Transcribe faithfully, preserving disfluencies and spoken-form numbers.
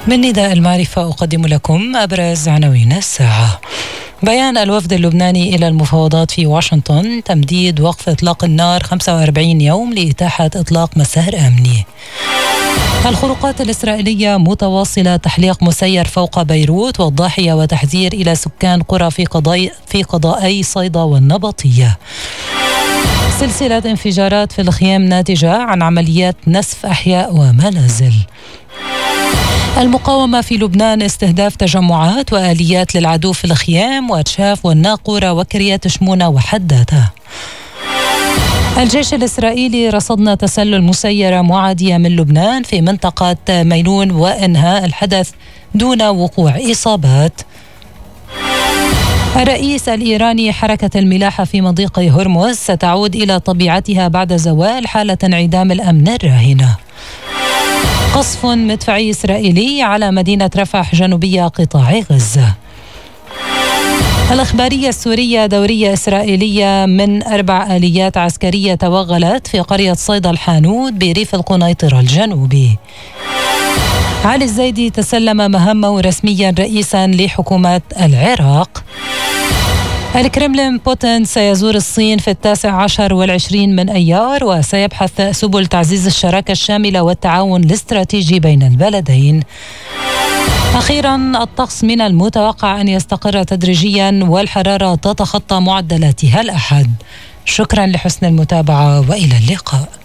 من نداء المعرفة أقدم لكم أبرز عناوين الساعة. بيان الوفد اللبناني إلى المفاوضات في واشنطن تمديد وقف إطلاق النار خمسة وأربعين يوم لإتاحة إطلاق مسار أمني. الخروقات الإسرائيلية متواصلة، تحليق مسير فوق بيروت والضاحية وتحذير إلى سكان قرى في قضاء في قضائي صيدا والنبطية. سلسلة انفجارات في الخيام ناتجة عن عمليات نسف أحياء ومنازل. المقاومة في لبنان استهداف تجمعات وآليات للعدو في الخيام واتشاف والناقورة وكريات شمونة وحدادة. الجيش الإسرائيلي رصدنا تسلل مسيرة معادية من لبنان في منطقة مينون وإنهاء الحدث دون وقوع إصابات. الرئيس الإيراني: حركة الملاحة في مضيق هرمز ستعود إلى طبيعتها بعد زوال حالة انعدام الأمن الراهنة. قصف مدفعي إسرائيلي على مدينة رفح جنوبية قطاع غزة. الإخبارية السورية: دورية إسرائيلية من أربع آليات عسكرية توغلت في قرية صيدا الحانوت بريف القنيطرة الجنوبي. علي الزيدي تسلم مهامه رسميا رئيسا لحكومة العراق. الكرملين: بوتين سيزور الصين في التاسع عشر والعشرين من أيار وسيبحث سبل تعزيز الشراكة الشاملة والتعاون الاستراتيجي بين البلدين. أخيرا، الطقس من المتوقع أن يستقر تدريجيا والحرارة تتخطى معدلاتها الأحد. شكرا لحسن المتابعة وإلى اللقاء.